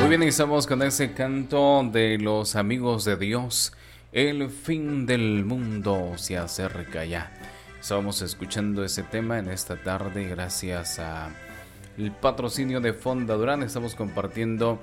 Muy bien, estamos con ese canto de los amigos de Dios. El fin del mundo se acerca ya. Estábamos escuchando ese tema en esta tarde gracias a el patrocinio de Fonda Durán. Estamos compartiendo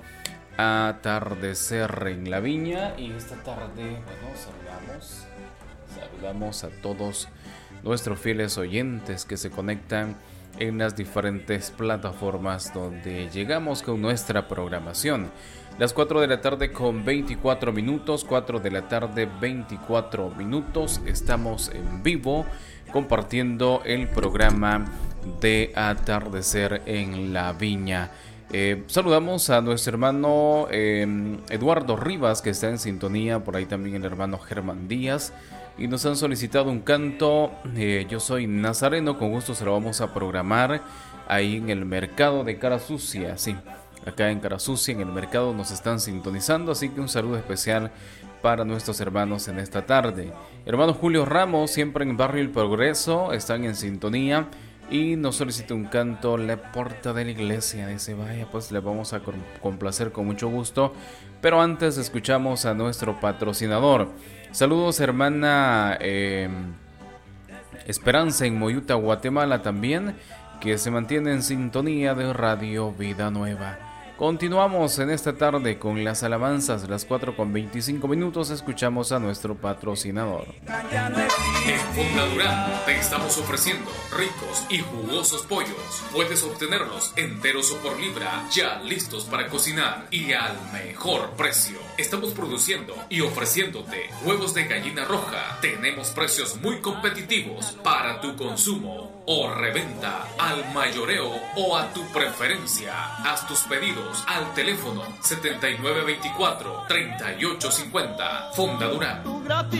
Atardecer en la Viña y esta tarde, bueno, saludamos a todos nuestros fieles oyentes que se conectan en las diferentes plataformas donde llegamos con nuestra programación. Las 4 de la tarde con 24 minutos, 4 de la tarde 24 minutos, estamos en vivo compartiendo el programa de Atardecer en la Viña. Saludamos a nuestro hermano Eduardo Rivas, que está en sintonía, por ahí también el hermano Germán Díaz, y nos han solicitado un canto. Yo soy nazareno, con gusto se lo vamos a programar ahí en el mercado de Cara Sucia, sí, acá en Cara Sucia, en el mercado nos están sintonizando, así que un saludo especial para nuestros hermanos en esta tarde. Hermano Julio Ramos, siempre en Barrio El Progreso, están en sintonía y nos solicita un canto, La Puerta de la Iglesia. Dice, vaya, pues le vamos a complacer con mucho gusto, pero antes escuchamos a nuestro patrocinador. Saludos, hermana Esperanza en Moyuta, Guatemala también, que se mantiene en sintonía de Radio Vida Nueva. Continuamos en esta tarde con las alabanzas, las 4 con 25 minutos, escuchamos a nuestro patrocinador. En Fonda Durán te estamos ofreciendo ricos y jugosos pollos. Puedes obtenerlos enteros o por libra, ya listos para cocinar y al mejor precio. Estamos produciendo y ofreciéndote huevos de gallina roja. Tenemos precios muy competitivos para tu consumo o reventa, al mayoreo o a tu preferencia. Haz tus pedidos al teléfono 7924-3850. Fonda Durán.